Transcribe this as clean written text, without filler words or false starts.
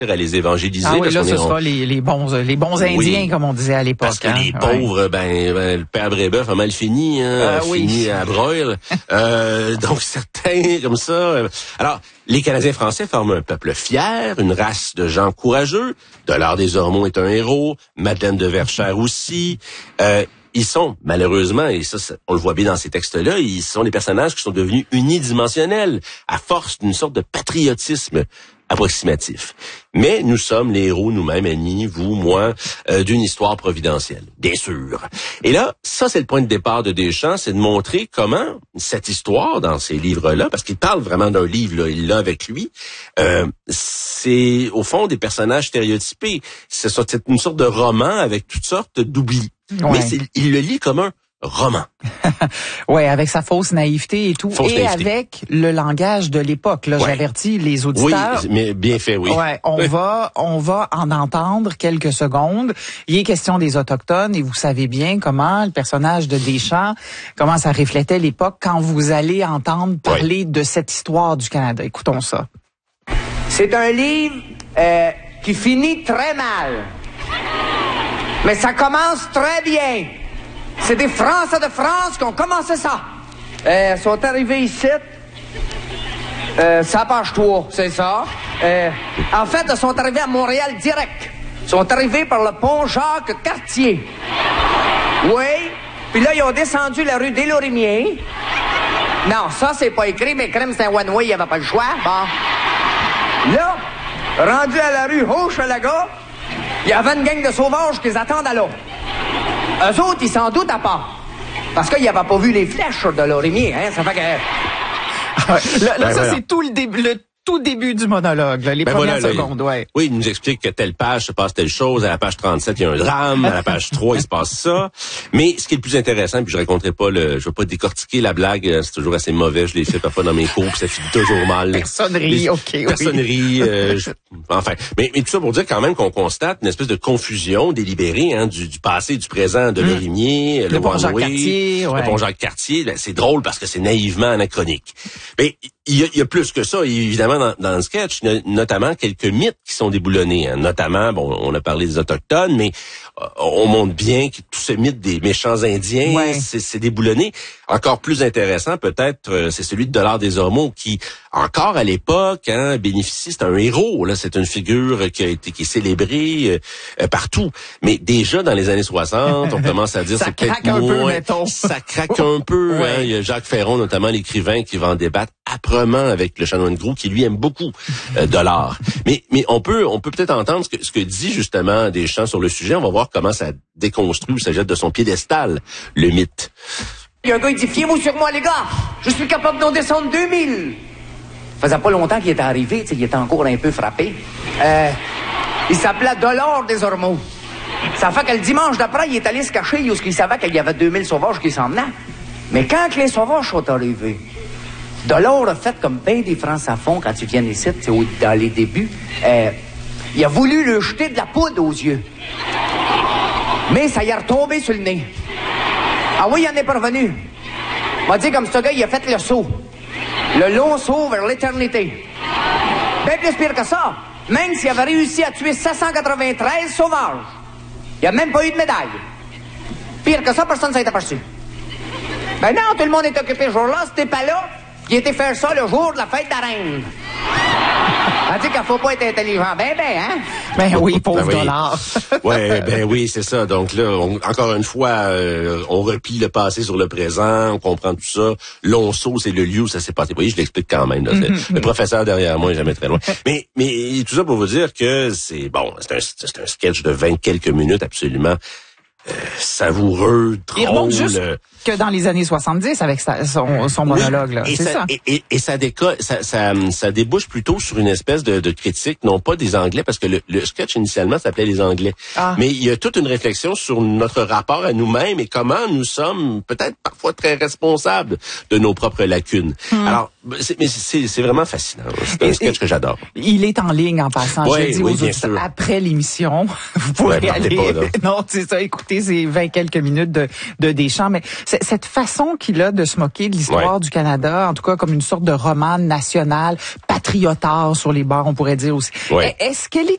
à les évangéliser. Ah oui, là, ce sera les bons Indiens, comme on disait à l'époque. Parce que les pauvres, le père Brébeuf a mal fini, fini à broil. Donc certains comme ça. Alors, les Canadiens français forment un peuple fier, une race de gens courageux. Dollard des Ormeaux est un héros, Madeleine de Verchères aussi. Ils sont, malheureusement, et ça, on le voit bien dans ces textes-là, ils sont des personnages qui sont devenus unidimensionnels à force d'une sorte de patriotisme approximatif. Mais nous sommes les héros nous-mêmes, Annie, vous, moi, d'une histoire providentielle, bien sûr. Et là, ça, c'est le point de départ de Deschamps, c'est de montrer comment cette histoire, dans ces livres-là, parce qu'il parle vraiment d'un livre, là, il l'a avec lui, c'est, au fond, des personnages stéréotypés. C'est une sorte de roman avec toutes sortes d'oublis. Ouais. Mais il le lit comme un roman. Ouais, avec sa fausse naïveté et tout, avec le langage de l'époque. Là, j'avertis les auditeurs. Oui, mais bien fait, oui. Ouais, on va en entendre quelques secondes. Il est question des Autochtones et vous savez bien comment le personnage de Deschamps, comment ça reflétait l'époque quand vous allez entendre parler de cette histoire du Canada. Écoutons ça. C'est un livre qui finit très mal, mais ça commence très bien. C'est des Français de France qui ont commencé ça. Ils sont arrivés ici. Ça page 3, c'est ça. En fait, ils sont arrivés à Montréal direct. Ils sont arrivés par le pont Jacques-Cartier. Oui. Puis là, ils ont descendu la rue des Lorimiers. Non, ça, c'est pas écrit, mais crème, c'est un one-way, il n'y avait pas le choix. Bon. Là, rendu à la rue Hochelaga, il y avait une gang de sauvages qui les attendent à là. Eux autres, ils s'en doutent à pas. Parce qu'ils n'avaient pas vu les flèches de Lorimier, hein. Ça fait que... Là, ça, c'est tout le début du monologue, là, les premières secondes, Oui, il nous explique que telle page se passe telle chose, à la page 37, il y a un drame, à la page 3, il se passe ça. Mais ce qui est le plus intéressant, puis je raconterai pas je vais pas décortiquer la blague, c'est toujours assez mauvais, je l'ai fait parfois dans mes cours, puis ça finit toujours mal. Personne rit, Personne rit, enfin. Mais tout ça pour dire quand même qu'on constate une espèce de confusion délibérée, hein, du passé et du présent de Lorimier, le pont Jacques-Cartier, le pont Jacques-Cartier. C'est drôle parce que c'est naïvement anachronique. Mais il y a plus que ça, évidemment, dans le sketch, notamment quelques mythes qui sont déboulonnés. Hein. Notamment, on a parlé des Autochtones, mais on montre bien que tout ce mythe des méchants Indiens, c'est déboulonné. Encore plus intéressant, peut-être, c'est celui de Dollard des Ormeaux, qui, encore à l'époque, bénéficie, c'est un héros. Là, c'est une figure qui est célébrée partout. Mais déjà, dans les années 60, on commence à dire c'est peut-être moins... Ça craque un peu. Hein. Il y a Jacques Ferron, notamment l'écrivain, qui va en débattre âprement avec le chanoine Groulx, qui lui aime beaucoup Dollard. Mais on peut peut-être entendre ce que dit justement Deschamps sur le sujet. On va voir comment ça déconstruit ou ça jette de son piédestal le mythe. Il y a un gars, il dit, fiez-vous sur moi, les gars. Je suis capable d'en descendre 2000. Ça faisait pas longtemps qu'il était arrivé, il était encore un peu frappé. Il s'appelait Dollard des Ormeaux. Ça fait que le dimanche d'après, il est allé se cacher où il savait qu'il y avait 2000 sauvages qui s'en venaient. Mais quand les sauvages sont arrivés, Dollard a fait comme ben des francs-à-fond quand ils viennent ici, dans les débuts. Il a voulu lui jeter de la poudre aux yeux. Mais ça y est retombé sur le nez. Ah oui, il en est parvenu. On va dire comme ce gars, il a fait le saut. Le long saut vers l'éternité. Bien plus pire que ça. Même s'il avait réussi à tuer 793 sauvages, il n'a même pas eu de médaille. Pire que ça, personne ne s'est aperçu. Ben non, tout le monde est occupé ce jour-là. C'était pas là. Il était faire ça le jour de la fête de la reine. On dit qu'il faut pas être intelligent. Hein? Ben oui, pauvre Dollard. Ben oui, c'est ça. Donc là, encore une fois, on replie le passé sur le présent, on comprend tout ça. L'onceau, c'est le lieu où ça s'est passé. Vous voyez, je l'explique quand même. Là. Le professeur derrière moi est jamais très loin. Mais tout ça pour vous dire que c'est un sketch de 20 quelques minutes absolument savoureux, drôle. Il remonte juste que dans les années 70 avec son monologue là, c'est ça. Et ça débouche plutôt sur une espèce de critique, non pas des Anglais, parce que le sketch initialement s'appelait Les Anglais. Mais il y a toute une réflexion sur notre rapport à nous-mêmes et comment nous sommes peut-être parfois très responsables de nos propres lacunes. Alors, c'est vraiment fascinant. C'est un sketch que j'adore. Il est en ligne en passant. Je dis aux auditeurs, après l'émission, vous pourrez aller. Non, c'est ça. Écoutez ces 20 quelques minutes de Deschamps, mais cette façon qu'il a de se moquer de l'histoire du Canada, en tout cas comme une sorte de roman national, patriotard sur les bords, on pourrait dire aussi. Est-ce qu'elle est